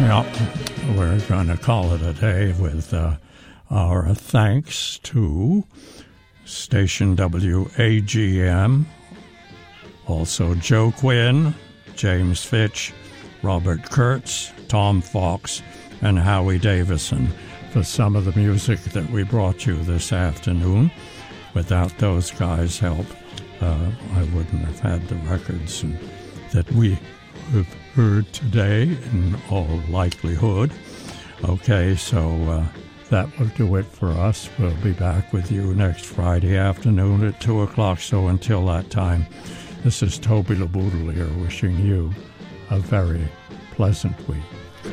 Well, we're going to call it a day with our thanks to Station WAGM, also Joe Quinn, James Fitch, Robert Kurtz, Tom Fox, and Howie Davison for some of the music that we brought you this afternoon. Without those guys' help, I wouldn't have had the records that we have heard today in all likelihood. Okay, so that will do it for us. We'll be back with you next Friday afternoon at 2 o'clock. So until that time, this is Toby LaBoodle here wishing you a very pleasant week.